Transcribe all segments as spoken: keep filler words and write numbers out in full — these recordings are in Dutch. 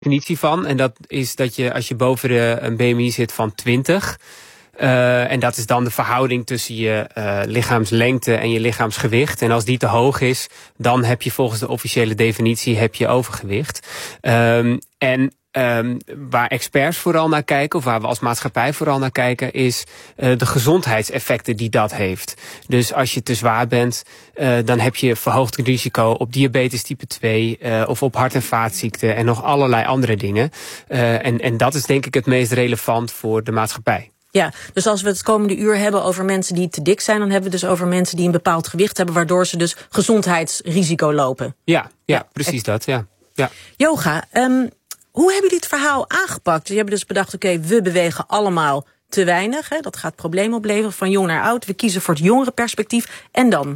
definitie van. En dat is dat je als je boven de, een B M I zit van twintig... Uh, en dat is dan de verhouding tussen je uh, lichaamslengte en je lichaamsgewicht. En als die te hoog is, dan heb je volgens de officiële definitie heb je overgewicht. Um, en um, waar experts vooral naar kijken, of waar we als maatschappij vooral naar kijken, is uh, de gezondheidseffecten die dat heeft. Dus als je te zwaar bent, uh, dan heb je verhoogd risico op diabetes type twee, uh, of op hart- en vaatziekten en nog allerlei andere dingen. Uh, en, en dat is denk ik het meest relevant voor de maatschappij. Ja, dus als we het komende uur hebben over mensen die te dik zijn, dan hebben we dus over mensen die een bepaald gewicht hebben, waardoor ze dus gezondheidsrisico lopen. Ja, ja, ja precies dat, ja. ja. Yoga, um, hoe hebben jullie het verhaal aangepakt? Jullie hebben dus bedacht, oké, okay, we bewegen allemaal te weinig. Hè, dat gaat problemen opleveren, van jong naar oud. We kiezen voor het jongere perspectief. En dan?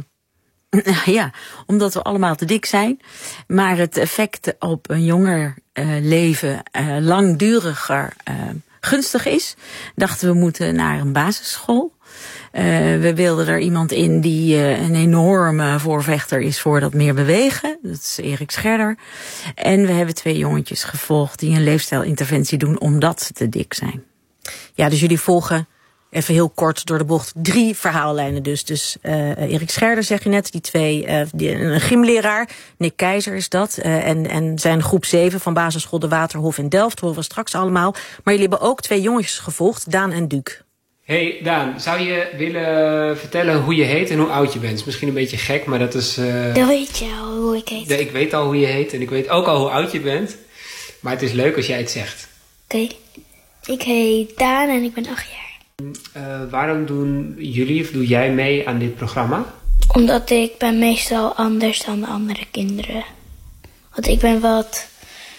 Ja, omdat we allemaal te dik zijn. Maar het effect op een jonger uh, leven uh, langduriger uh, gunstig is, dachten we moeten naar een basisschool. Uh, we wilden er iemand in die uh, een enorme voorvechter is voor dat meer bewegen. Dat is Erik Scherder. En we hebben twee jongetjes gevolgd die een leefstijlinterventie doen omdat ze te dik zijn. Ja, dus jullie volgen, even heel kort door de bocht, drie verhaallijnen dus. Dus uh, Erik Scherder, zeg je net, die twee, uh, die, een gymleraar, Nick Keizer is dat, uh, en, en zijn groep zeven van basisschool De Waterhof in Delft, horen we straks allemaal. Maar jullie hebben ook twee jongetjes gevolgd, Daan en Duc. Hey Daan, zou je willen vertellen hoe je heet en hoe oud je bent? Is misschien een beetje gek, maar dat is... Uh... Dat weet je al, hoe ik heet. Ja, ik weet al hoe je heet en ik weet ook al hoe oud je bent. Maar het is leuk als jij het zegt. Oké, okay. Ik heet Daan en ik ben acht jaar. Uh, waarom doen jullie of doe jij mee aan dit programma? Omdat ik ben meestal anders dan de andere kinderen. Want ik ben wat...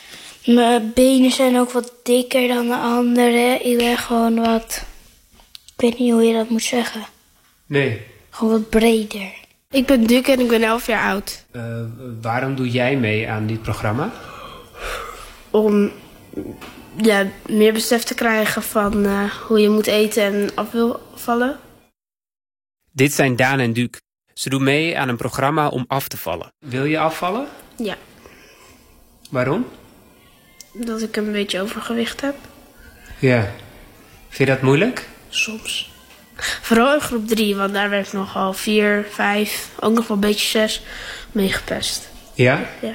Mijn benen zijn ook wat dikker dan de anderen. Ik ben gewoon wat... Ik weet niet hoe je dat moet zeggen. Nee. Gewoon wat breder. Ik ben Duc en ik ben elf jaar oud. Uh, waarom doe jij mee aan dit programma? Om ja, meer besef te krijgen van uh, hoe je moet eten en af wil vallen. Dit zijn Daan en Duc. Ze doen mee aan een programma om af te vallen. Wil je afvallen? Ja. Waarom? Dat ik een beetje overgewicht heb. Ja. Vind je dat moeilijk? Soms. Vooral in groep drie, want daar werd ik nogal vier, vijf, ook nog wel een beetje zes mee gepest. Ja? Ja.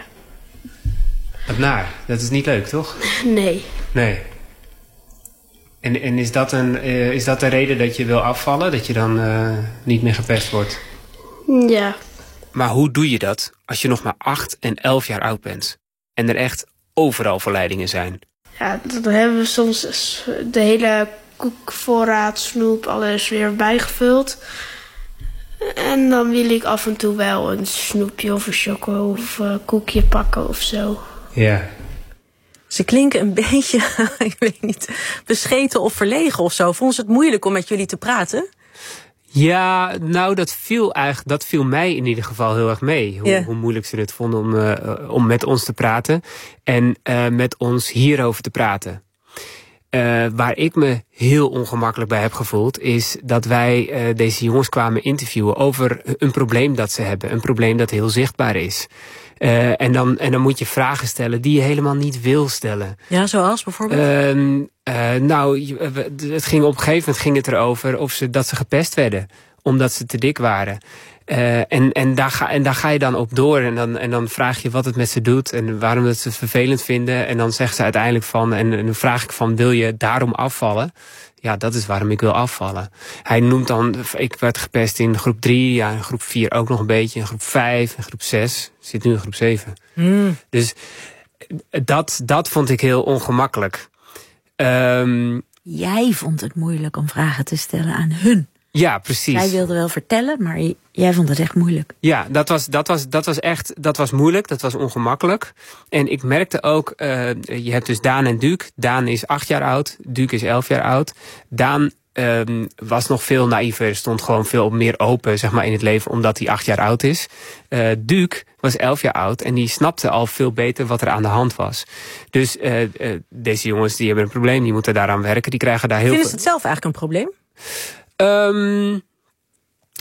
Wat naar. Dat is niet leuk, toch? Nee. Nee. En, en is, dat een, uh, is dat de reden dat je wil afvallen? Dat je dan uh, niet meer gepest wordt? Ja. Maar hoe doe je dat als je nog maar acht en elf jaar oud bent? En er echt overal verleidingen zijn? Ja, dan hebben we soms de hele koekvoorraad, snoep, alles weer bijgevuld. En dan wil ik af en toe wel een snoepje of een choco of een koekje pakken of zo. Ja. Ze klinken een beetje, ik weet niet, bescheten of verlegen of zo. Vonden ze het moeilijk om met jullie te praten? Ja, nou, dat viel eigenlijk, dat viel mij in ieder geval heel erg mee. Hoe, yeah. hoe moeilijk ze het vonden om, uh, om met ons te praten. En uh, met ons hierover te praten. Uh, waar ik me heel ongemakkelijk bij heb gevoeld, is dat wij uh, deze jongens kwamen interviewen over een probleem dat ze hebben. Een probleem dat heel zichtbaar is. Uh, en, dan, en dan moet je vragen stellen die je helemaal niet wil stellen. Ja, zoals bijvoorbeeld? Uh, uh, nou, het ging op een gegeven moment ging het erover of ze, dat ze gepest werden. Omdat ze te dik waren. Uh, en, en, daar ga, en daar ga je dan op door. En dan, en dan vraag je wat het met ze doet. En waarom dat ze het vervelend vinden. En dan zeggen ze uiteindelijk van... En, en dan vraag ik van, wil je daarom afvallen? Ja, dat is waarom ik wil afvallen. Hij noemt dan... Ik werd gepest in groep drie. Ja, in groep vier ook nog een beetje. In groep vijf. In groep zes. Ik zit nu in groep zeven. Mm. Dus dat, dat vond ik heel ongemakkelijk. Um, Jij vond het moeilijk om vragen te stellen aan hun. Ja, precies. Zij wilde wel vertellen, maar jij vond het echt moeilijk. Ja, dat was, dat was, dat was echt, dat was moeilijk, dat was ongemakkelijk. En ik merkte ook, uh, je hebt dus Daan en Duc. Daan is acht jaar oud, Duc is elf jaar oud. Daan um, was nog veel naïver, stond gewoon veel meer open, zeg maar, in het leven, omdat hij acht jaar oud is. Uh, Duc was elf jaar oud en die snapte al veel beter wat er aan de hand was. Dus uh, uh, deze jongens die hebben een probleem, die moeten daaraan werken, die krijgen daar heel Vinden veel... ze het zelf eigenlijk een probleem? Um,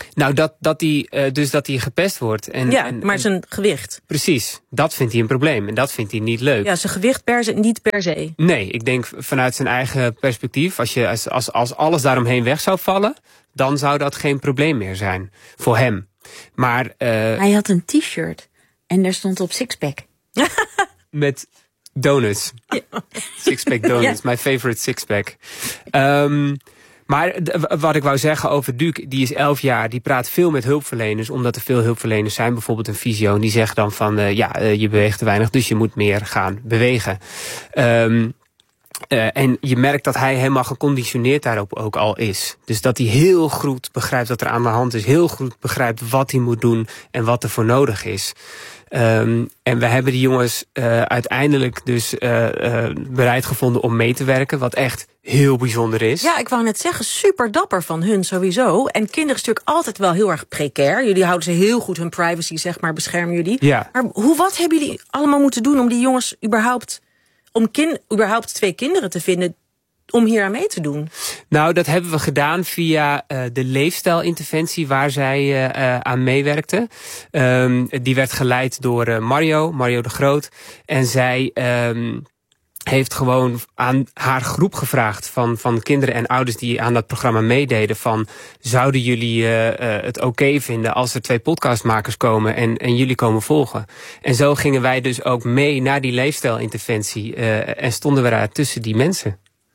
Nou, dat, dat die, uh, dus dat hij gepest wordt. En, ja, en, maar en, zijn gewicht. Precies, dat vindt hij een probleem. En dat vindt hij niet leuk. Ja, zijn gewicht per se, niet per se. Nee, ik denk vanuit zijn eigen perspectief. Als, je, als, als, als alles daaromheen weg zou vallen, dan zou dat geen probleem meer zijn. Voor hem. Maar uh, hij had een t-shirt en daar stond op sixpack. Met donuts. Ja. Sixpack donuts, ja. My favorite sixpack. Um, Maar wat ik wou zeggen over Duke, die is elf jaar, die praat veel met hulpverleners, omdat er veel hulpverleners zijn, bijvoorbeeld een fysio, en die zegt dan van, uh, ja, uh, je beweegt te weinig, dus je moet meer gaan bewegen. Um, uh, en je merkt dat hij helemaal geconditioneerd daarop ook al is. Dus dat hij heel goed begrijpt wat er aan de hand is, heel goed begrijpt wat hij moet doen en wat er voor nodig is. Um, en we hebben die jongens uh, uiteindelijk dus uh, uh, bereid gevonden om mee te werken, wat echt heel bijzonder is. Ja, ik wou net zeggen, super dapper van hun sowieso. En kinderen is natuurlijk altijd wel heel erg precair. Jullie houden ze heel goed hun privacy, zeg maar, beschermen jullie. Ja. Maar hoe, wat hebben jullie allemaal moeten doen om die jongens überhaupt, om kin, überhaupt twee kinderen te vinden om hier aan mee te doen? Nou, dat hebben we gedaan via uh, de leefstijlinterventie waar zij uh, uh, aan meewerkte. Um, die werd geleid door uh, Mario, Mario de Groot. En zij um, heeft gewoon aan haar groep gevraagd van, van kinderen en ouders die aan dat programma meededen van, zouden jullie uh, uh, het oké okay vinden als er twee podcastmakers komen en, en jullie komen volgen? En zo gingen wij dus ook mee naar die leefstijlinterventie uh, en stonden we daar tussen die mensen.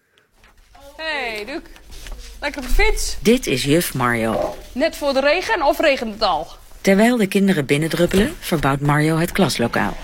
Hey, Duke. Lekker op de fiets. Dit is juf Mario. Net voor de regen of regent het al? Terwijl de kinderen binnendruppelen, verbouwt Mario het klaslokaal.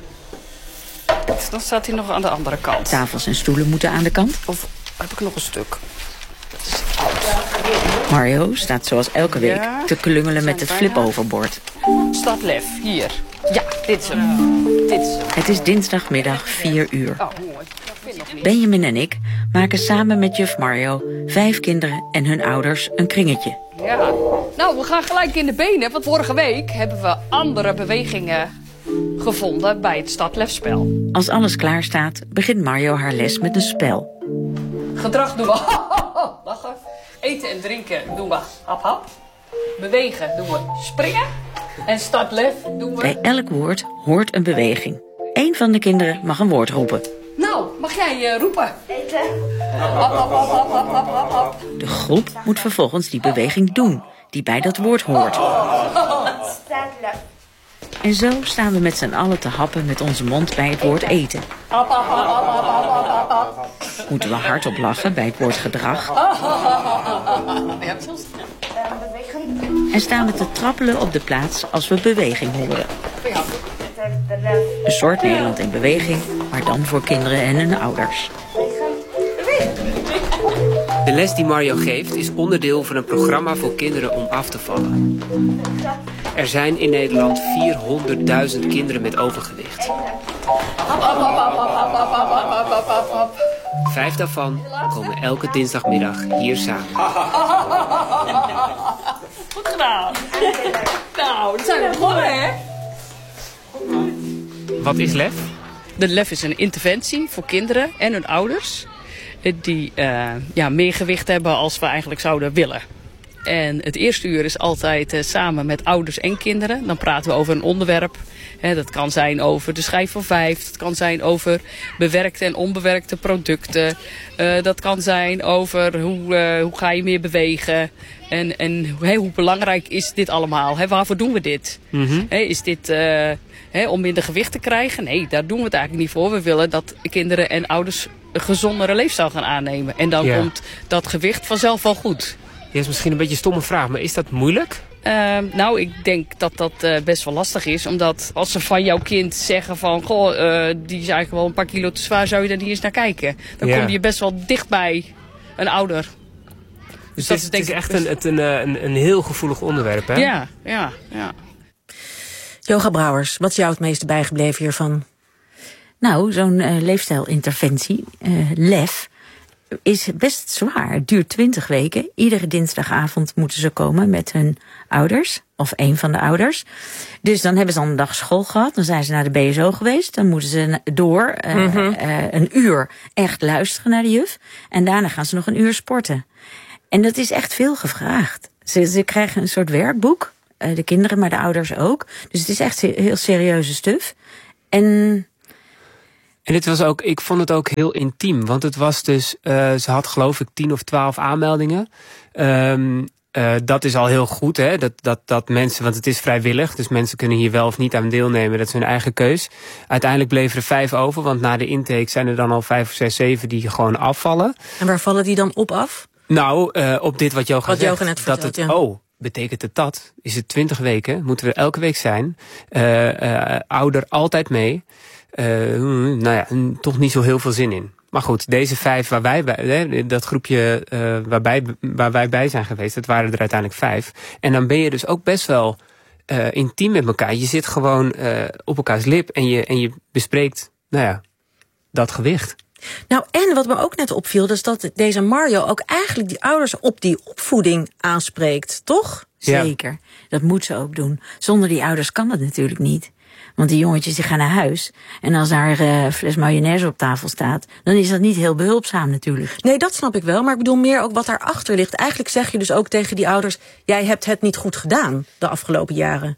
Dan staat hij nog aan de andere kant. Tafels en stoelen moeten aan de kant. Of heb ik nog een stuk? Dat is oud. Mario staat zoals elke week ja, te klungelen met het flip-overbord. Stad Lef, hier. Ja, dit is hem. Dit is hem. Het is dinsdagmiddag vier uur. Oh, mooi. Nog niet. Benjamin en ik maken samen met juf Mario vijf kinderen en hun ouders een kringetje. Ja, nou, we gaan gelijk in de benen. Want vorige week hebben we andere bewegingen gevonden bij het Stadlefspel. Als alles klaar staat, begint Mario haar les met een spel. Gedrag doen we lachen. Eten en drinken doen we hap hap. Bewegen doen we springen. En Stadlef doen we... Bij elk woord hoort een beweging. Eén van de kinderen mag een woord roepen. Nou, mag jij uh, roepen? Eten. Hap, hap, hap, hap, hap, hap, hap, hap. De groep moet vervolgens die beweging doen, die bij dat woord hoort. En zo staan we met z'n allen te happen met onze mond bij het woord eten. Moeten we hardop lachen bij het woord gedrag. En staan we te trappelen op de plaats als we beweging horen. Een soort Nederland in beweging, maar dan voor kinderen en hun ouders. De les die Mario geeft is onderdeel van een programma voor kinderen om af te vallen. Er zijn in Nederland vierhonderdduizend kinderen met overgewicht. Vijf daarvan komen elke dinsdagmiddag hier samen. Goed gedaan. Nou, dat zijn we begonnen, hè? Wat is Lef? De Lef is een interventie voor kinderen en hun ouders die uh, ja, meer gewicht hebben als we eigenlijk zouden willen. En het eerste uur is altijd uh, samen met ouders en kinderen. Dan praten we over een onderwerp. He, dat kan zijn over de schijf van vijf. Dat kan zijn over bewerkte en onbewerkte producten. Uh, dat kan zijn over hoe, uh, hoe ga je meer bewegen. En, en hey, hoe belangrijk is dit allemaal? He, waarvoor doen we dit? Mm-hmm. He, is dit uh, he, om minder gewicht te krijgen? Nee, daar doen we het eigenlijk niet voor. We willen dat kinderen en ouders een gezondere leefstijl gaan aannemen. En dan ja. komt dat gewicht vanzelf wel goed. Ja, is misschien een beetje een stomme vraag, maar is dat moeilijk? Uh, nou, ik denk dat dat uh, best wel lastig is. Omdat als ze van jouw kind zeggen van... Goh, uh, die is eigenlijk wel een paar kilo te zwaar, zou je daar niet eens naar kijken? Dan ja. kom je best wel dicht bij een ouder. Dus, dus het is, het is echt een, het een, een, een heel gevoelig onderwerp, hè? Ja, ja, ja. Yoga Brouwers, wat is jou het meeste bijgebleven hiervan? Nou, zo'n uh, leefstijlinterventie, uh, Lef... is best zwaar. Het duurt twintig weken. Iedere dinsdagavond moeten ze komen met hun ouders. Of een van de ouders. Dus dan hebben ze al een dag school gehad. Dan zijn ze naar de B S O geweest. Dan moeten ze door uh, mm-hmm. uh, een uur echt luisteren naar de juf. En daarna gaan ze nog een uur sporten. En dat is echt veel gevraagd. Ze, ze krijgen een soort werkboek. Uh, de kinderen, maar de ouders ook. Dus het is echt heel serieuze stuf. En... En het was ook, ik vond het ook heel intiem. Want het was dus, uh, ze had geloof ik tien of twaalf aanmeldingen. Um, uh, dat is al heel goed, hè. Dat, dat, dat mensen, want het is vrijwillig. Dus mensen kunnen hier wel of niet aan deelnemen. Dat is hun eigen keus. Uiteindelijk bleven er vijf over. Want na de intake zijn er dan al vijf of zes, zeven die gewoon afvallen. En waar vallen die dan op af? Nou, uh, op dit wat Yoga wat zegt. Yoga net vertelt, dat het, ja. oh, betekent het dat? Is het twintig weken? Moeten we elke week zijn? Uh, uh, ouder altijd mee? Uh, nou ja, toch niet zo heel veel zin in. Maar goed, deze vijf waar wij bij, hè, dat groepje uh, waarbij, waar wij bij zijn geweest, dat waren er uiteindelijk vijf. En dan ben je dus ook best wel uh, intiem met elkaar. Je zit gewoon uh, op elkaars lip en je, en je bespreekt, nou ja, dat gewicht. Nou, en wat me ook net opviel, is dat deze Mario ook eigenlijk die ouders op die opvoeding aanspreekt, toch? Zeker. Ja. Dat moet ze ook doen. Zonder die ouders kan dat natuurlijk niet. Want die jongetjes die gaan naar huis. En als daar een uh, fles mayonaise op tafel staat, dan is dat niet heel behulpzaam natuurlijk. Nee, dat snap ik wel. Maar ik bedoel meer ook wat daarachter ligt. Eigenlijk zeg je dus ook tegen die ouders, jij hebt het niet goed gedaan de afgelopen jaren.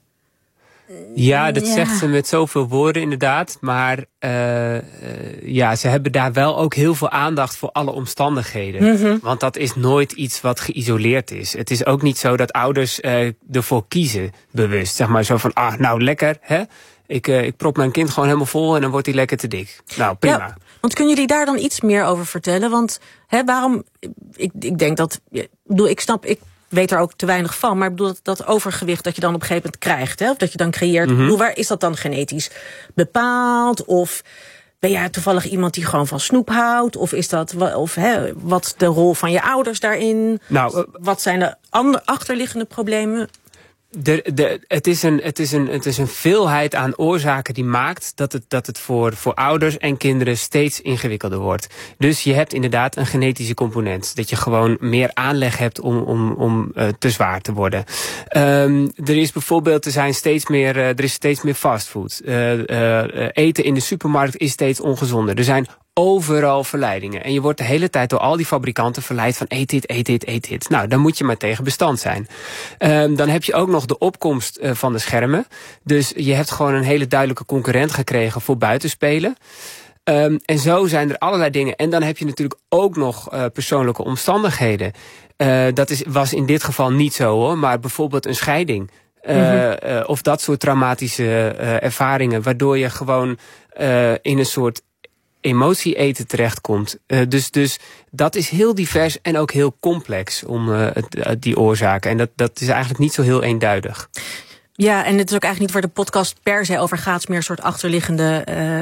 Ja, dat ja. zegt ze met zoveel woorden inderdaad. Maar uh, uh, ja, ze hebben daar wel ook heel veel aandacht voor alle omstandigheden. Mm-hmm. Want dat is nooit iets wat geïsoleerd is. Het is ook niet zo dat ouders uh, ervoor kiezen, bewust. Zeg maar zo van, ah, nou lekker, hè. Ik, uh, ik prop mijn kind gewoon helemaal vol en dan wordt hij lekker te dik. Nou, prima. Ja, want kunnen jullie daar dan iets meer over vertellen? Want hè, waarom, ik, ik denk dat, ik bedoel, ik snap, ik weet er ook te weinig van. Maar ik bedoel, dat, dat overgewicht dat je dan op een gegeven moment krijgt, hè, of dat je dan creëert, mm-hmm. bedoel, waar is dat dan genetisch bepaald? Of ben jij toevallig iemand die gewoon van snoep houdt? Of is dat, of hè, wat de rol van je ouders daarin? Nou, uh, wat zijn de andere achterliggende problemen? De, de, het, is een, het, is een, het is een veelheid aan oorzaken die maakt dat het, dat het voor, voor ouders en kinderen steeds ingewikkelder wordt. Dus je hebt inderdaad een genetische component. Dat je gewoon meer aanleg hebt om, om, om uh, te zwaar te worden. Um, er is bijvoorbeeld, er, zijn steeds meer, uh, er is steeds meer fastfood. Uh, uh, eten in de supermarkt is steeds ongezonder. Er zijn overal verleidingen. En je wordt de hele tijd door al die fabrikanten verleid van eet dit, eet dit, eet dit. Nou, daar moet je maar tegen bestand zijn. Um, dan heb je ook nog de opkomst uh, van de schermen. Dus je hebt gewoon een hele duidelijke concurrent gekregen voor buitenspelen. Um, en zo zijn er allerlei dingen. En dan heb je natuurlijk ook nog uh, persoonlijke omstandigheden. Uh, dat is, was in dit geval niet zo hoor, maar bijvoorbeeld een scheiding. Uh, mm-hmm. uh, of dat soort traumatische uh, ervaringen, waardoor je gewoon uh, in een soort emotie eten terechtkomt. Uh, dus, dus dat is heel divers en ook heel complex om uh, het, die oorzaken. En dat, dat is eigenlijk niet zo heel eenduidig. Ja, en het is ook eigenlijk niet waar de podcast per se over gaat. Het is meer een soort achterliggende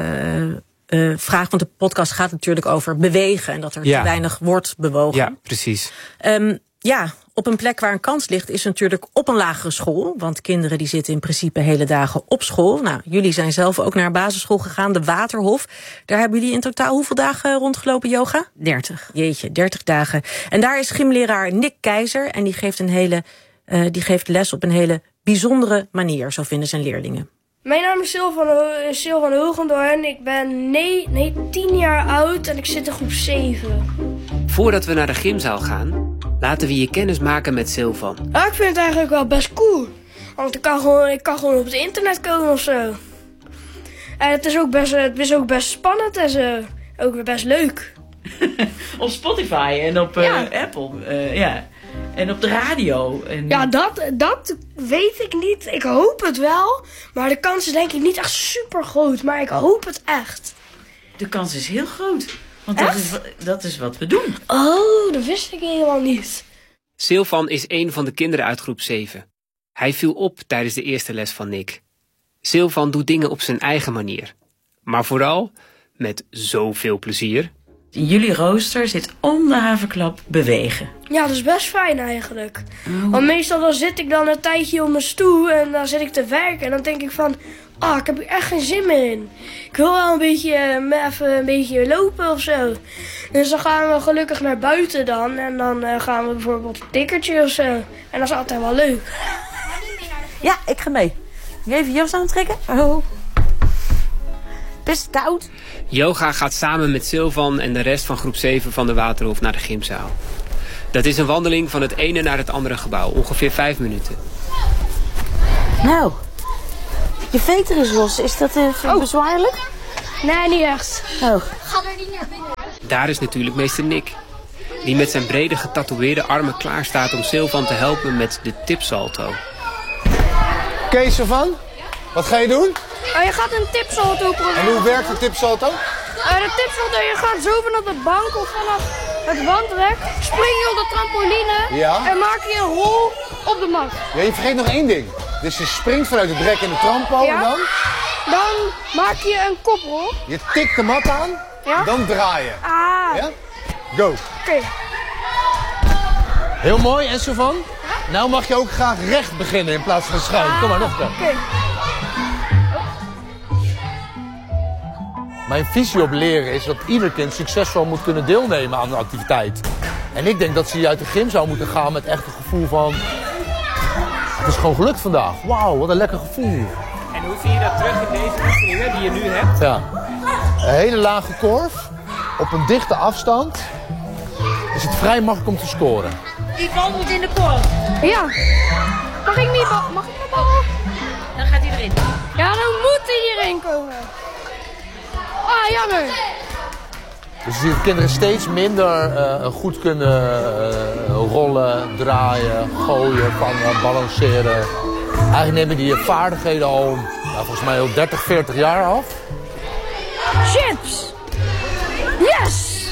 uh, uh, vraag. Want de podcast gaat natuurlijk over bewegen. En dat er ja. te weinig wordt bewogen. Ja, precies. Um, ja, op een plek waar een kans ligt is natuurlijk op een lagere school. Want kinderen die zitten in principe hele dagen op school. Nou, jullie zijn zelf ook naar een basisschool gegaan, de Waterhof. Daar hebben jullie in totaal hoeveel dagen rondgelopen, Yoga? dertig. Jeetje, dertig dagen. En daar is gymleraar Nick Keizer. En die geeft, een hele, uh, die geeft les op een hele bijzondere manier, zo vinden zijn leerlingen. Mijn naam is Sil van, Sil van Hogendoorn. Ik ben nee, nee, tien jaar oud en ik zit in groep zeven. Voordat we naar de gymzaal gaan, laten we je kennis maken met Silvan. Ja, ik vind het eigenlijk wel best cool. Want ik kan gewoon, ik kan gewoon op het internet komen of zo. En het is ook best, het is ook best spannend en zo. Ook best leuk. Op Spotify en op uh, ja. Apple. Uh, ja. En op de radio. En... Ja, dat, dat weet ik niet. Ik hoop het wel. Maar de kans is denk ik niet echt super groot. Maar ik hoop het echt. De kans is heel groot. Want dat is, dat is wat we doen. Oh, dat wist ik helemaal niet. Silvan is een van de kinderen uit groep zeven. Hij viel op tijdens de eerste les van Nick. Silvan doet dingen op zijn eigen manier. Maar vooral met zoveel plezier. In jullie rooster zit om de haverklap bewegen. Ja, dat is best fijn eigenlijk. Oh. Want meestal dan zit ik dan een tijdje op mijn stoel en dan zit ik te werken. En dan denk ik van, ah, oh, ik heb er echt geen zin meer in. Ik wil wel een beetje, uh, even een beetje lopen of zo. Dus dan gaan we gelukkig naar buiten dan. En dan uh, gaan we bijvoorbeeld een tikkertje of zo. En dat is altijd wel leuk. Ja, ik ga mee. Even jas aantrekken. Oh. Best koud. Yoga gaat samen met Silvan en de rest van groep zeven van de Waterhof naar de gymzaal. Dat is een wandeling van het ene naar het andere gebouw. Ongeveer vijf minuten. Nou, je veter is los. Is dat even oh. bezwaarlijk? Nee, niet echt. Oh. Ga er niet naar binnen. Daar is natuurlijk meester Nick. Die met zijn brede getatoeëerde armen klaar staat om Silvan te helpen met de tipsalto. Kees ervan? Wat ga je doen? Uh, je gaat een tipsalto proberen. En hoe werkt de tipsalto? Uh, de tipsalto, je gaat zo vanaf de bank of vanaf het wandrek. Spring je op de trampoline ja. en maak je een rol op de mat. Ja, je vergeet nog één ding. Dus je springt vanuit het rek in de trampo ja. en dan? Dan maak je een koprol. Je tikt de mat aan, ja. dan draai je. Ah. Ja? Go. Oké. Okay. Heel mooi, en zo van? Ja? Nou mag je ook graag recht beginnen in plaats van schuin. Ah. Kom maar, nog een keer. Oké. Okay. Mijn visie op leren is dat ieder kind succesvol moet kunnen deelnemen aan de activiteit. En ik denk dat ze uit de gym zou moeten gaan met echt een gevoel van... Het is gewoon gelukt vandaag. Wauw, wat een lekker gevoel. En hoe zie je dat terug in deze oefeningen die je nu hebt? Ja. Een hele lage korf, op een dichte afstand, is het vrij makkelijk om te scoren. Die bal moet in de korf. Ja. Mag ik niet bal? Mag ik de bal? Dan gaat hij erin. Ja, dan moet hij erin komen. Ah, jammer. Dus je ziet dat kinderen steeds minder uh, goed kunnen uh, rollen, draaien, gooien, vangen, balanceren. Eigenlijk nemen die vaardigheden al, nou, volgens mij al dertig, veertig jaar af. Chips! Yes!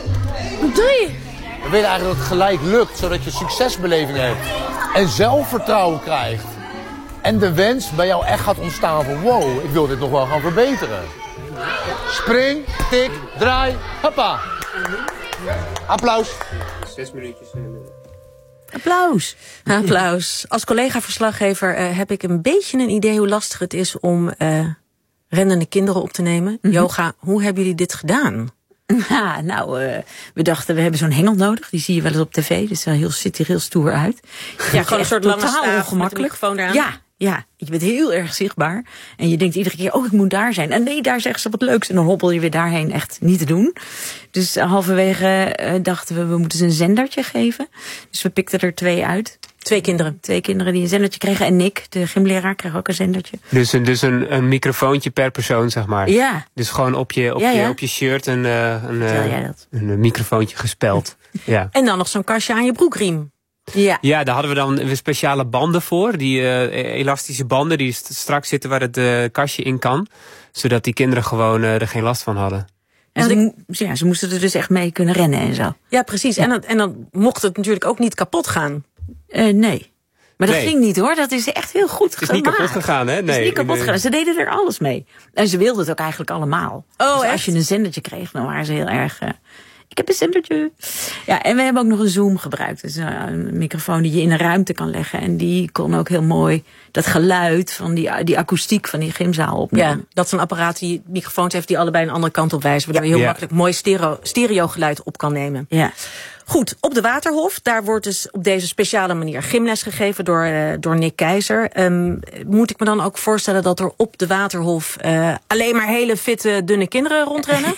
Drie! We willen eigenlijk dat het gelijk lukt, zodat je succesbeleving hebt. En zelfvertrouwen krijgt. En de wens bij jou echt gaat ontstaan van wow, ik wil dit nog wel gaan verbeteren. Spring, tik, draai, hoppa. Applaus. Zes minuutjes. Applaus. Applaus. Als collega-verslaggever uh, heb ik een beetje een idee hoe lastig het is om uh, rennende kinderen op te nemen. Mm-hmm. Yoga, hoe hebben jullie dit gedaan? Ja, nou, uh, we dachten we hebben zo'n hengel nodig. Die zie je wel eens op tv. Dus heel, ziet er heel stoer uit. Ja, gewoon een soort lange staaf ongemakkelijk. Met een microfoon eraan. Ja. Ja, je bent heel erg zichtbaar. En je denkt iedere keer, oh, ik moet daar zijn. En nee, daar zeggen ze wat leuks. En dan hobbel je weer daarheen. Echt niet te doen. Dus uh, halverwege uh, dachten we, we moeten ze een zendertje geven. Dus we pikten er twee uit. Twee kinderen. Twee kinderen die een zendertje kregen. En Nick, de gymleraar, kreeg ook een zendertje. Dus een, dus een, een microfoontje per persoon, zeg maar. Ja. Dus gewoon op je, op ja, ja. je, op je shirt een, uh, een, uh, jij dat? een microfoontje gespeld. Ja. En dan nog zo'n kastje aan je broekriem. Ja. ja, daar hadden we dan speciale banden voor. Die uh, elastische banden die straks zitten waar het uh, kastje in kan. Zodat die kinderen gewoon uh, er geen last van hadden. En ze, ja, ze moesten er dus echt mee kunnen rennen en zo. Ja, precies. Ja. En, dan, en dan mocht het natuurlijk ook niet kapot gaan. Uh, nee. Maar dat nee. ging niet hoor, dat is echt heel goed gemaakt. Het is niet kapot gegaan, hè? Nee. Het is niet kapot gegaan. Ze deden er alles mee. En ze wilden het ook eigenlijk allemaal. Oh, dus echt? als je een zendertje kreeg, dan waren ze heel erg... Uh, ik heb een zendertje. Ja, en we hebben ook nog een Zoom gebruikt. Dus een microfoon die je in een ruimte kan leggen. En die kon ook heel mooi dat geluid van die, die akoestiek van die gymzaal opnemen. Ja, dat is een apparaat die microfoons heeft die allebei een andere kant op wijzen. Waardoor je heel ja. makkelijk mooi stereo, stereo geluid op kan nemen. Ja. Goed, op de Waterhof, daar wordt dus op deze speciale manier gymles gegeven door, uh, door Nick Keizer. Um, moet ik me dan ook voorstellen dat er op de Waterhof uh, alleen maar hele fitte, dunne kinderen rondrennen?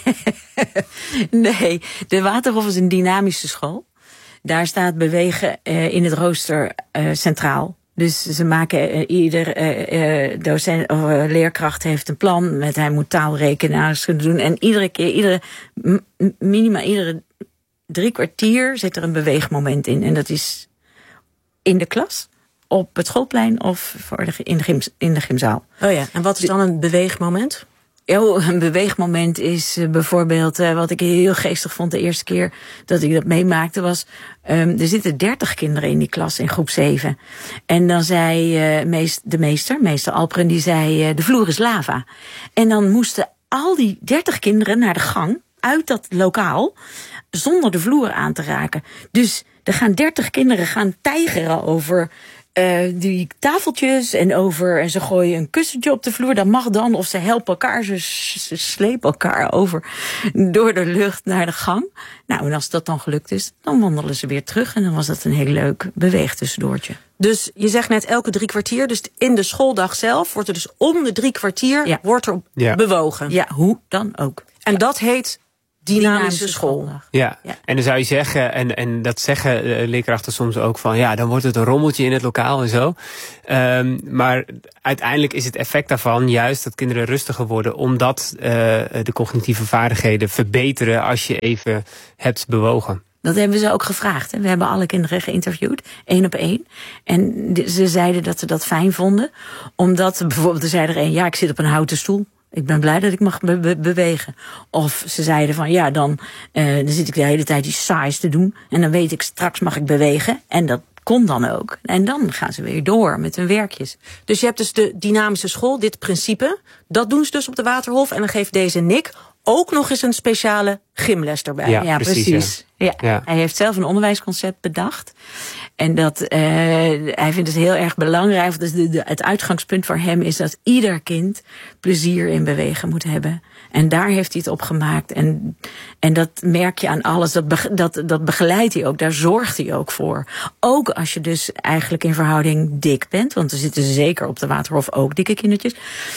Nee, de Waterhof is een dynamische school. Daar staat bewegen uh, in het rooster uh, centraal. Dus ze maken uh, ieder uh, uh, docent of uh, leerkracht heeft een plan met hij moet taalrekenaars doen en iedere keer iedere minimaal iedere drie kwartier zit er een beweegmoment in en dat is in de klas, op het schoolplein of voor de, in, de gym, in de gymzaal. Oh ja, en wat is dan een beweegmoment? Oh, een beweegmoment is uh, bijvoorbeeld, uh, wat ik heel geestig vond de eerste keer dat ik dat meemaakte, was, um, er zitten dertig kinderen in die klas in groep zeven. En dan zei uh, meest, de meester, meester Alperen, die zei, uh, de vloer is lava. En dan moesten al die dertig kinderen naar de gang, uit dat lokaal, zonder de vloer aan te raken. Dus er gaan dertig kinderen gaan tijgeren over Uh, die tafeltjes en over en ze gooien een kussentje op de vloer. Dat mag dan, of ze helpen elkaar, ze, ze slepen elkaar over door de lucht naar de gang. Nou, en als dat dan gelukt is, dan wandelen ze weer terug en dan was dat een heel leuk beweegtussendoortje. Dus je zegt net elke drie kwartier, dus in de schooldag zelf wordt er dus om de drie kwartier ja. wordt er ja. bewogen. Ja, hoe dan ook. En dat heet dynamische school. Ja. ja, en dan zou je zeggen, en, en dat zeggen uh, leerkrachten soms ook van, ja, dan wordt het een rommeltje in het lokaal en zo. Um, maar uiteindelijk is het effect daarvan juist dat kinderen rustiger worden, omdat uh, de cognitieve vaardigheden verbeteren als je even hebt bewogen. Dat hebben ze ook gevraagd. Hè. We hebben alle kinderen geïnterviewd, één op één. En ze zeiden dat ze dat fijn vonden. Omdat bijvoorbeeld, er zei er een, ja, ik zit op een houten stoel. Ik ben blij dat ik mag be- be- bewegen. Of ze zeiden van, ja, dan, uh, dan zit ik de hele tijd iets saais te doen. En dan weet ik, straks mag ik bewegen. En dat kon dan ook. En dan gaan ze weer door met hun werkjes. Dus je hebt dus de dynamische school, dit principe. Dat doen ze dus op de Waterhof. En dan geeft deze Nick ook nog eens een speciale gymles erbij. Ja, ja precies. precies. Ja. Ja. Hij heeft zelf een onderwijsconcept bedacht. En dat, uh, hij vindt het heel erg belangrijk. Dus de, de, het uitgangspunt voor hem is dat ieder kind plezier in bewegen moet hebben. En daar heeft hij het op gemaakt. En, en dat merk je aan alles. Dat, be, dat, dat begeleidt hij ook. Daar zorgt hij ook voor. Ook als je dus eigenlijk in verhouding dik bent. Want er zitten zeker op de Waterhof ook dikke kindertjes.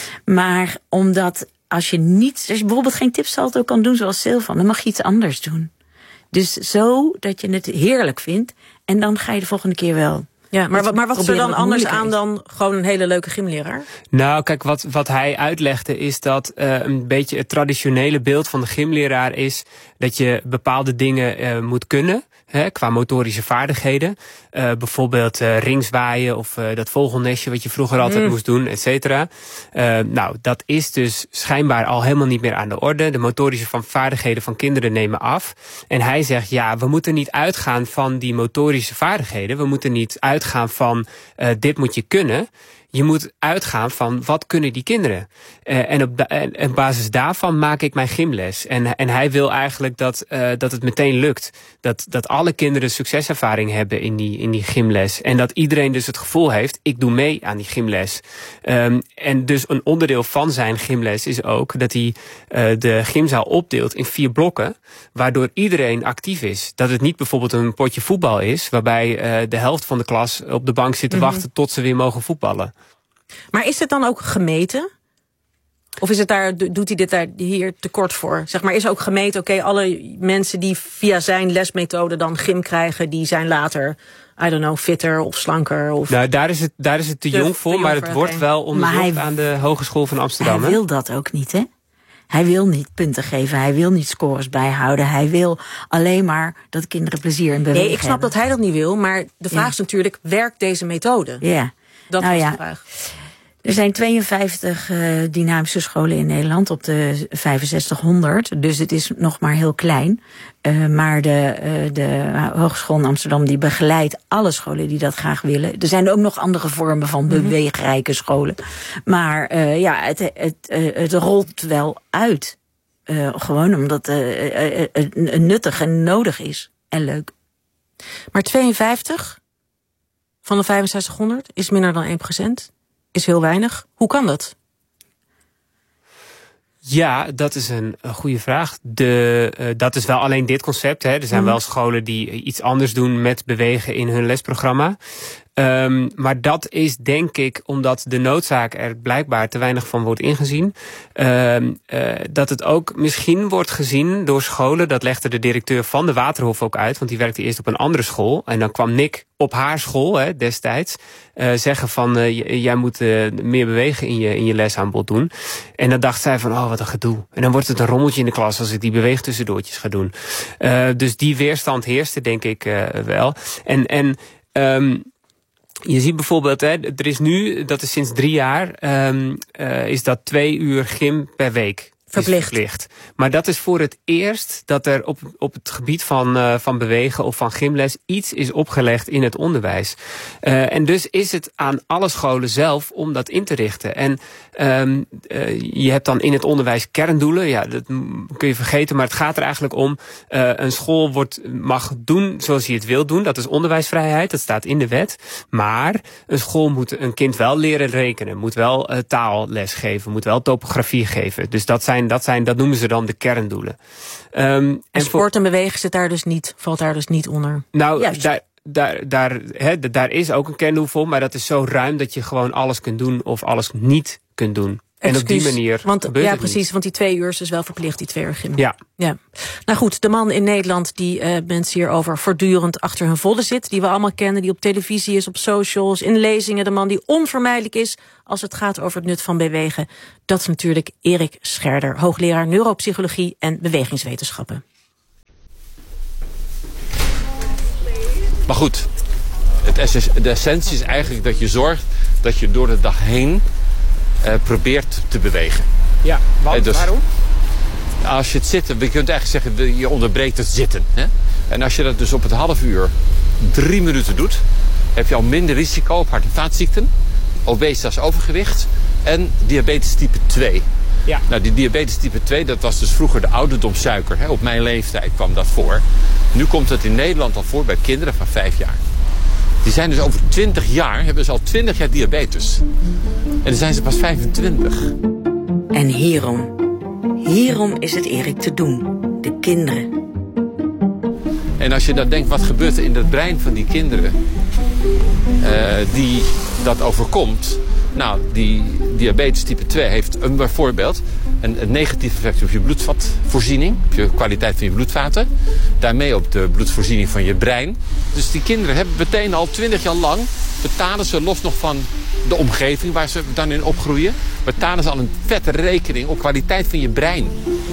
Maar omdat als je niet, als je bijvoorbeeld geen tipsalto kan doen zoals Silvan, dan mag je iets anders doen. Dus zo dat je het heerlijk vindt. En dan ga je de volgende keer wel. Ja, maar, wat, maar wat is er dan wat anders aan is. dan gewoon een hele leuke gymleraar? Nou, kijk, wat, wat hij uitlegde is dat uh, een beetje het traditionele beeld van de gymleraar is dat je bepaalde dingen uh, moet kunnen. Hè, qua motorische vaardigheden. Uh, bijvoorbeeld uh, ringzwaaien of uh, dat vogelnestje wat je vroeger altijd mm. moest doen, et cetera. Uh, nou, dat is dus schijnbaar al helemaal niet meer aan de orde. De motorische van vaardigheden van kinderen nemen af. En hij zegt, ja, we moeten niet uitgaan van die motorische vaardigheden. We moeten niet uitgaan van uh, dit moet je kunnen. Je moet uitgaan van wat kunnen die kinderen. Uh, en, op da- en op basis daarvan maak ik mijn gymles. En, en hij wil eigenlijk dat, uh, dat het meteen lukt. Dat, dat alle kinderen succeservaring hebben in die, in die gymles. En dat iedereen dus het gevoel heeft, ik doe mee aan die gymles. Um, en dus een onderdeel van zijn gymles is ook dat hij uh, de gymzaal opdeelt in vier blokken. Waardoor iedereen actief is. Dat het niet bijvoorbeeld een potje voetbal is, waarbij uh, de helft van de klas op de bank zit te mm-hmm. wachten tot ze weer mogen voetballen. Maar is het dan ook gemeten? Of is het daar, doet hij dit daar hier tekort voor? Zeg maar, is ook gemeten, oké, okay, alle mensen die via zijn lesmethode dan gym krijgen, die zijn later, I don't know, fitter of slanker? Of nou, daar is het, daar is het te, te jong voor, te maar het wordt wel onderzocht aan de Hogeschool van Amsterdam. Hij hè? wil dat ook niet, hè? Hij wil niet punten geven, hij wil niet scores bijhouden. Hij wil alleen maar dat kinderen plezier in bewegen Nee, ik snap hebben. dat hij dat niet wil, maar de vraag ja. is natuurlijk, werkt deze methode? Ja. Dat nou was ja. de vraag. Er zijn tweeënvijftig uh, dynamische scholen in Nederland op de vijfenzestighonderd. Dus het is nog maar heel klein. Uh, maar de, uh, de Hogeschool in Amsterdam die begeleidt alle scholen die dat graag willen. Er zijn ook nog andere vormen van mm-hmm. beweegrijke scholen. Maar uh, ja, het, het, uh, het rolt wel uit. Uh, gewoon omdat het uh, uh, uh, nuttig en nodig is. En leuk. Maar tweeënvijftig van de vijfenzestighonderd is minder dan één procent. Is heel weinig. Hoe kan dat? Ja, dat is een, een goede vraag. De, uh, dat is wel alleen dit concept. Hè. Er zijn mm. wel scholen die iets anders doen met bewegen in hun lesprogramma. Um, maar dat is denk ik omdat de noodzaak er blijkbaar te weinig van wordt ingezien. Um, uh, dat het ook misschien wordt gezien door scholen. Dat legde de directeur van de Waterhof ook uit. Want die werkte eerst op een andere school. En dan kwam Nick op haar school hè, destijds uh, zeggen van uh, j- jij moet uh, meer bewegen in je, in je lesaanbod doen. En dan dacht zij van oh wat een gedoe. En dan wordt het een rommeltje in de klas als ik die beweegtussendoortjes ga doen. Uh, dus die weerstand heerste denk ik uh, wel. En, en um, je ziet bijvoorbeeld, hè, er is nu, dat is sinds drie jaar, um, uh, is dat twee uur gym per week. Verplicht. verplicht. Maar dat is voor het eerst dat er op, op het gebied van, uh, van bewegen of van gymles iets is opgelegd in het onderwijs. Uh, en dus is het aan alle scholen zelf om dat in te richten. En um, uh, je hebt dan in het onderwijs kerndoelen. Ja, dat kun je vergeten, maar het gaat er eigenlijk om. Uh, een school wordt, mag doen zoals hij het wil doen. Dat is onderwijsvrijheid, dat staat in de wet. Maar een school moet een kind wel leren rekenen. Moet wel uh, taalles geven, moet wel topografie geven. Dus dat zijn Dat, zijn, dat noemen ze dan de kerndoelen. Um, en, en sport voor, en bewegen zit daar dus niet, valt daar dus niet onder? Nou, Juist. daar, daar, daar, he, daar is ook een kerndoel voor, maar dat is zo ruim dat je gewoon alles kunt doen of alles niet kunt doen. En op die manier want, gebeurt Ja, het precies, niet. want die twee uur is dus wel verplicht, die twee uur gym. Ja. ja. Nou goed, de man in Nederland die uh, mensen hierover voortdurend achter hun volle zit, die we allemaal kennen, die op televisie is, op socials, in lezingen, de man die onvermijdelijk is als het gaat over het nut van bewegen. Dat is natuurlijk Erik Scherder, hoogleraar neuropsychologie en bewegingswetenschappen. Maar goed, het ess- de essentie is eigenlijk dat je zorgt dat je door de dag heen uh, probeert te bewegen. Ja, want, uh, dus, waarom? Als je het zitten, je kunt eigenlijk zeggen, je onderbreekt het zitten. Hè? En als je dat dus op het half uur drie minuten doet, heb je al minder risico op hart- en vaatziekten, obesitas, overgewicht en diabetes type twee. Ja. Nou, die diabetes type twee, dat was dus vroeger de ouderdomssuiker. Hè? Op mijn leeftijd kwam dat voor. Nu komt het in Nederland al voor bij kinderen van vijf jaar. Die zijn dus over twintig jaar, hebben ze al twintig jaar diabetes. En dan zijn ze pas vijfentwintig. En hierom, hierom is het Erik te doen. De kinderen. En als je dan denkt, wat gebeurt er in het brein van die kinderen uh, die dat overkomt. Nou, die diabetes type twee heeft een bijvoorbeeld een, een negatief effect op je bloedvatvoorziening, op je kwaliteit van je bloedvaten. Daarmee op de bloedvoorziening van je brein. Dus die kinderen hebben meteen al twintig jaar lang, betalen ze los nog van de omgeving waar ze dan in opgroeien, betalen ze al een vette rekening op kwaliteit van je brein.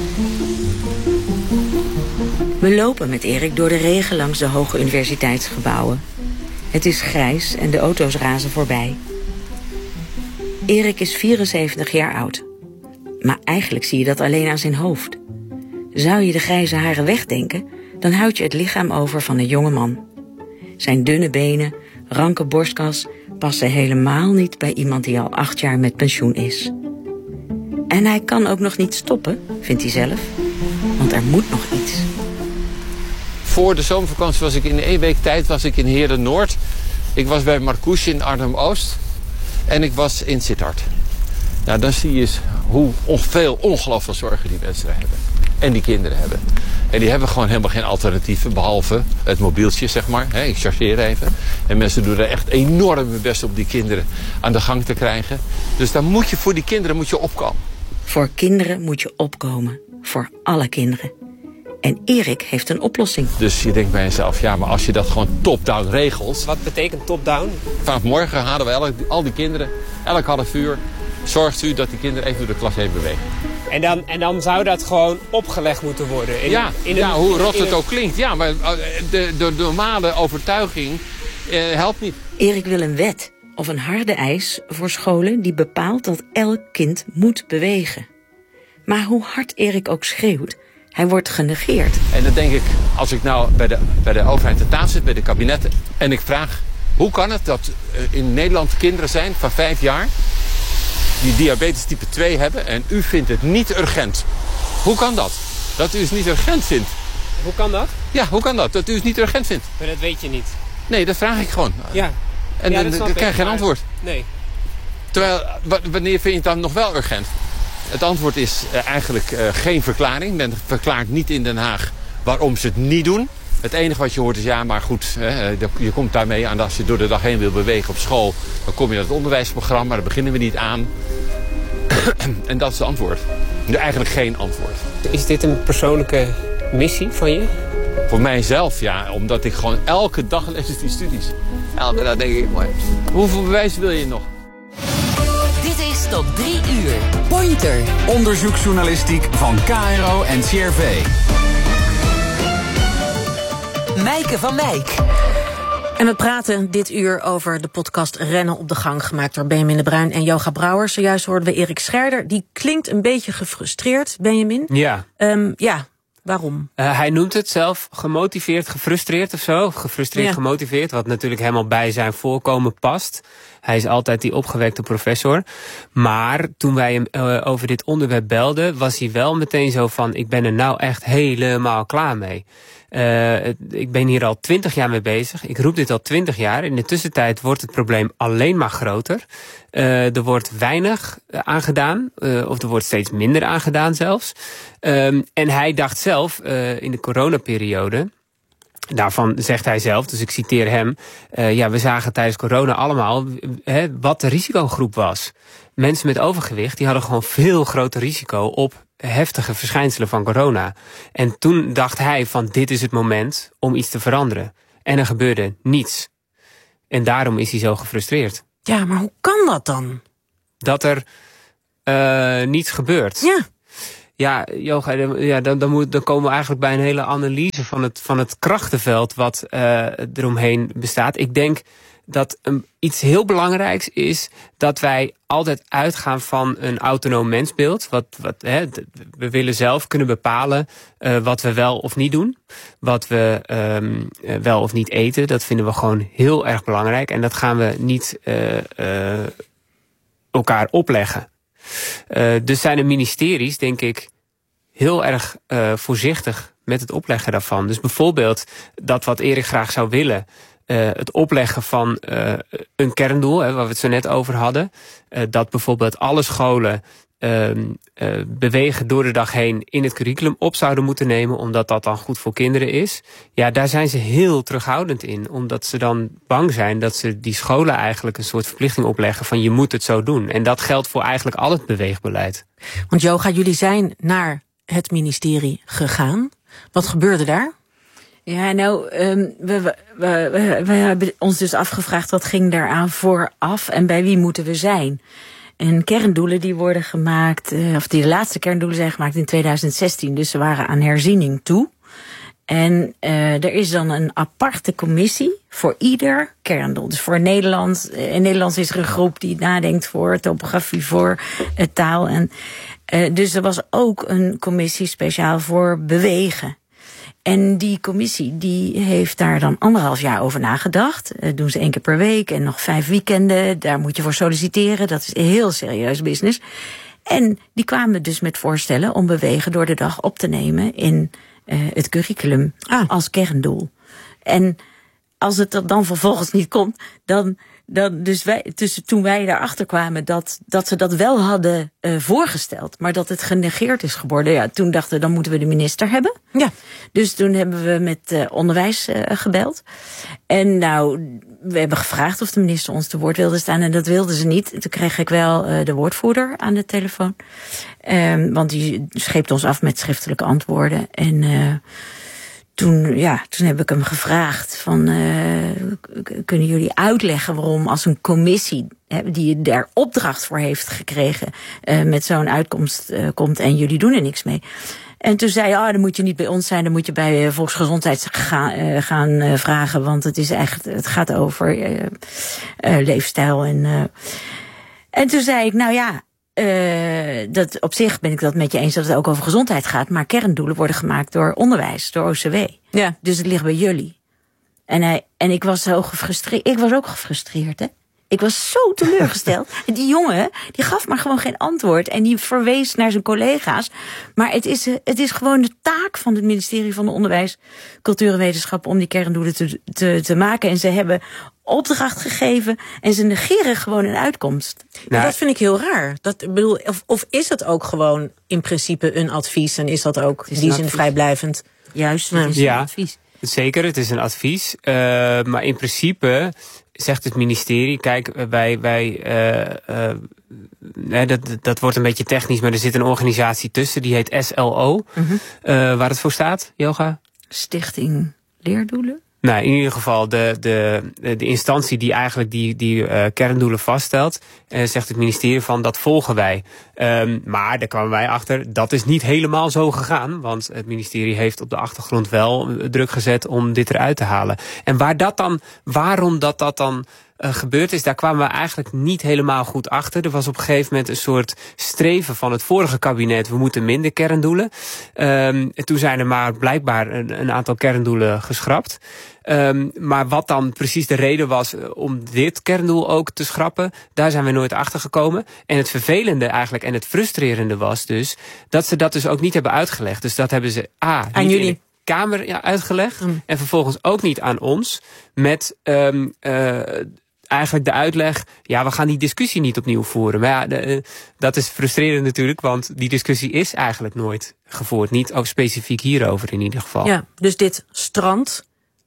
We lopen met Erik door de regen langs de hoge universiteitsgebouwen. Het is grijs en de auto's razen voorbij. Erik is vierenzeventig jaar oud. Maar eigenlijk zie je dat alleen aan zijn hoofd. Zou je de grijze haren wegdenken, dan houd je het lichaam over van een jonge man. Zijn dunne benen, ranke borstkas passen helemaal niet bij iemand die al acht jaar met pensioen is. En hij kan ook nog niet stoppen, vindt hij zelf. Want er moet nog iets. Voor de zomervakantie was ik in één week tijd was ik in Heerden Noord. Ik was bij Marcouche in Arnhem-Oost. En ik was in Sittard. Nou, dan zie je eens hoe veel ongelooflijk zorgen die mensen er hebben. En die kinderen hebben. En die hebben gewoon helemaal geen alternatieven. Behalve het mobieltje, zeg maar. He, ik chargeer even. En mensen doen er echt enorm hun best op die kinderen aan de gang te krijgen. Dus dan moet je voor die kinderen moet je opkomen. Voor kinderen moet je opkomen. Voor alle kinderen. En Erik heeft een oplossing. Dus je denkt bij jezelf, ja, maar als je dat gewoon top-down regelt. Wat betekent top-down? Vanaf morgen halen we elk, al die kinderen, elk half uur, zorgt u dat die kinderen even door de klas heen bewegen. En dan, en dan zou dat gewoon opgelegd moeten worden? In, ja, in ja een, hoe rot in het een... ook klinkt. Ja, maar de, de normale overtuiging eh, helpt niet. Erik wil een wet of een harde eis voor scholen die bepaalt dat elk kind moet bewegen. Maar hoe hard Erik ook schreeuwt, hij wordt genegeerd. En dan denk ik, als ik nou bij de, bij de overheid aan tafel zit, bij de kabinetten, en ik vraag, hoe kan het dat in Nederland kinderen zijn van vijf jaar die diabetes type twee hebben en u vindt het niet urgent? Hoe kan dat? Dat u het niet urgent vindt? Hoe kan dat? Ja, hoe kan dat? Dat u het niet urgent vindt? Maar dat weet je niet. Nee, dat vraag ik gewoon. Ja. En ja, dan, dan krijg je geen maar... antwoord. Nee. Terwijl, wanneer vind je het dan nog wel urgent? Het antwoord is uh, eigenlijk uh, geen verklaring. Men verklaart niet in Den Haag waarom ze het niet doen. Het enige wat je hoort is, ja, maar goed, hè, je komt daarmee aan als je door de dag heen wil bewegen op school. Dan kom je naar het onderwijsprogramma, daar beginnen we niet aan. En dat is het antwoord. Nu eigenlijk geen antwoord. Is dit een persoonlijke missie van je? Voor mijzelf, ja, omdat ik gewoon elke dag lees die studies. Elke dag denk ik, mooi. Hoeveel bewijs wil je nog? Dit is tot drie uur. Pointer. Onderzoeksjournalistiek van K R O en C R V. Mijke van Wijk. En we praten dit uur over de podcast Rennen op de Gang, gemaakt door Benjamin de Bruin en Yoga Brouwer. Zojuist hoorden we Erik Scherder. Die klinkt een beetje gefrustreerd, Benjamin. Ja. Um, ja, waarom? Uh, hij noemt het zelf gemotiveerd, gefrustreerd of zo. Gefrustreerd, ja. gemotiveerd, wat natuurlijk helemaal bij zijn voorkomen past. Hij is altijd die opgewekte professor. Maar toen wij hem uh, over dit onderwerp belden, was hij wel meteen zo van, ik ben er nou echt helemaal klaar mee. Uh, ik ben hier al twintig jaar mee bezig. Ik roep dit al twintig jaar. In de tussentijd wordt het probleem alleen maar groter. Uh, er wordt weinig aangedaan. Uh, of er wordt steeds minder aangedaan zelfs. Um, en hij dacht zelf uh, in de coronaperiode, Daarvan zegt hij zelf, dus ik citeer hem... Uh, ja, we zagen tijdens corona allemaal uh, wat de risicogroep was. Mensen met overgewicht die hadden gewoon veel groter risico op heftige verschijnselen van corona. En toen dacht hij van dit is het moment om iets te veranderen. En er gebeurde niets. En daarom is hij zo gefrustreerd. Ja, maar hoe kan dat dan? Dat er uh, niets gebeurt. Ja. Ja, Yoga, ja, dan, dan, moet, dan komen we eigenlijk bij een hele analyse van het, van het krachtenveld wat uh, eromheen bestaat. Ik denk dat um, iets heel belangrijks is dat wij altijd uitgaan van een autonoom mensbeeld. Wat, wat, hè, we willen zelf kunnen bepalen uh, wat we wel of niet doen. Wat we um, uh, wel of niet eten. Dat vinden we gewoon heel erg belangrijk. En dat gaan we niet uh, uh, elkaar opleggen. Uh, dus zijn de ministeries, denk ik, heel erg uh, voorzichtig met het opleggen daarvan. Dus bijvoorbeeld dat wat Erik graag zou willen, uh, het opleggen van uh, een kerndoel, hè, waar we het zo net over hadden. Uh, dat bijvoorbeeld alle scholen uh, uh, bewegen door de dag heen in het curriculum op zouden moeten nemen, omdat dat dan goed voor kinderen is. Ja, daar zijn ze heel terughoudend in, omdat ze dan bang zijn dat ze die scholen eigenlijk een soort verplichting opleggen van je moet het zo doen. En dat geldt voor eigenlijk al het beweegbeleid. Want Yoga, jullie zijn naar het ministerie gegaan. Wat gebeurde daar? Ja, nou, um, we, we, we, we hebben ons dus afgevraagd wat ging daaraan vooraf en bij wie moeten we zijn. En kerndoelen die worden gemaakt, uh, of die de laatste kerndoelen zijn gemaakt in tweeduizend zestien, dus ze waren aan herziening toe. En uh, er is dan een aparte commissie voor ieder kerndoel. Dus voor Nederland, in Nederland is er een groep die nadenkt voor topografie, voor uh, taal. En uh, dus er was ook een commissie speciaal voor bewegen. En die commissie die heeft daar dan anderhalf jaar over nagedacht. Dat doen ze één keer per week en nog vijf weekenden. Daar moet je voor solliciteren. Dat is heel serieus business. En die kwamen dus met voorstellen om bewegen door de dag op te nemen in uh, het curriculum ah. als kerndoel. En als het er dan vervolgens niet komt, dan... Dan, dus wij, dus toen wij daarachter kwamen dat, dat ze dat wel hadden uh, voorgesteld, maar dat het genegeerd is geworden, ja, toen dachten we, dan moeten we de minister hebben. Ja. Dus toen hebben we met uh, onderwijs uh, gebeld. En nou, we hebben gevraagd of de minister ons te woord wilde staan en dat wilde ze niet. Toen kreeg ik wel uh, de woordvoerder aan de telefoon. Um, want die scheepte ons af met schriftelijke antwoorden. En uh, Toen, ja, toen heb ik hem gevraagd van, uh, kunnen jullie uitleggen waarom als een commissie hè, die daar opdracht voor heeft gekregen uh, met zo'n uitkomst uh, komt en jullie doen er niks mee. En toen zei hij, ah, dan moet je niet bij ons zijn, dan moet je bij uh, Volksgezondheid gaan, uh, gaan uh, vragen, want het is echt, het gaat over uh, uh, leefstijl en uh, en toen zei ik, nou ja. Uh, dat op zich ben ik dat met je eens dat het ook over gezondheid gaat. Maar kerndoelen worden gemaakt door onderwijs, door O C W. Ja. Dus het ligt bij jullie. En, hij, en ik was zo gefrustreerd. Ik was ook gefrustreerd, hè. Ik was zo teleurgesteld. En die jongen, die gaf maar gewoon geen antwoord. En die verwees naar zijn collega's. Maar het is, het is gewoon de taak van het ministerie van Onderwijs, Cultuur en Wetenschap om die kerndoelen te, te, te maken. En ze hebben opdracht gegeven en ze negeren gewoon een uitkomst. Nou, dat vind ik heel raar. Dat, bedoel, of, of is het ook gewoon in principe een advies en is dat ook in die zin vrijblijvend? Juist, het is ja, een advies. Zeker, het is een advies. Uh, maar in principe zegt het ministerie, kijk, wij, wij uh, uh, dat, dat wordt een beetje technisch, maar er zit een organisatie tussen, die heet S L O. Mm-hmm. Uh, waar het voor staat, Yoga? Stichting Leerdoelen? Nou, in ieder geval de, de, de instantie die eigenlijk die, die uh, kerndoelen vaststelt, uh, zegt het ministerie van dat volgen wij. Um, maar daar kwamen wij achter, dat is niet helemaal zo gegaan, want het ministerie heeft op de achtergrond wel druk gezet om dit eruit te halen. En waar dat dan, waarom dat dat dan Uh, gebeurd is, daar kwamen we eigenlijk niet helemaal goed achter. Er was op een gegeven moment een soort streven van het vorige kabinet, we moeten minder kerndoelen. Um, en toen zijn er maar blijkbaar een, een aantal kerndoelen geschrapt. Um, maar wat dan precies de reden was om dit kerndoel ook te schrappen, daar zijn we nooit achter gekomen. En het vervelende eigenlijk en het frustrerende was dus dat ze dat dus ook niet hebben uitgelegd. Dus dat hebben ze A, aan niet jullie in de Kamer ja, uitgelegd mm. en vervolgens ook niet aan ons met um, uh, eigenlijk de uitleg, ja, we gaan die discussie niet opnieuw voeren. Maar ja, de, dat is frustrerend natuurlijk, want die discussie is eigenlijk nooit gevoerd. Niet ook specifiek hierover in ieder geval. Ja, dus dit strandt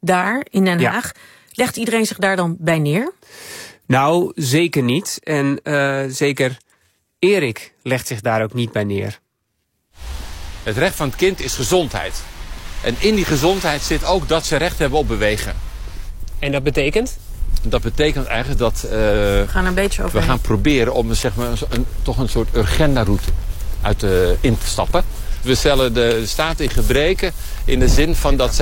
daar in Den Ja. Haag. Legt iedereen zich daar dan bij neer? Nou, zeker niet. En uh, zeker Erik legt zich daar ook niet bij neer. Het recht van het kind is gezondheid. En in die gezondheid zit ook dat ze recht hebben op bewegen. En dat betekent? Dat betekent eigenlijk dat uh, We gaan er een beetje over. we gaan proberen om zeg maar, een, toch een soort Urgenda-route uit uh, in te stappen. We stellen de staat in gebreken in de zin van dat zij